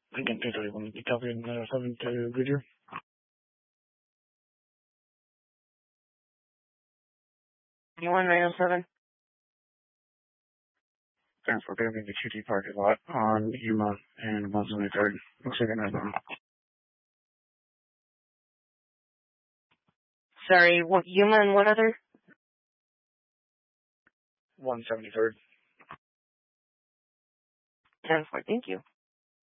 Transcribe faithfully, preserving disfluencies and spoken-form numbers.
Lincoln two thirty-one, you copy in uh, seven to Goodyear? one nine oh seven. Transport there in the Q T parking lot on Yuma and one seventy-third. Looks like another. Sorry, what, Yuma and what other? one seventy-third. ten four, thank you.